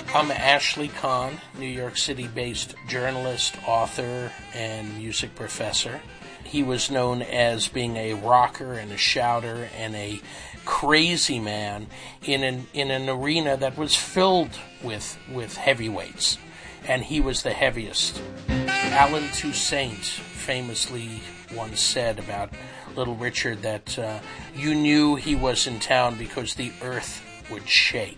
I'm Ashley Kahn, New York City-based journalist, author, and music professor. He was known as being a rocker and a shouter and a crazy man in an arena that was filled with heavyweights, and he was the heaviest. Allen Toussaint famously once said about Little Richard that you knew he was in town because the earth would shake.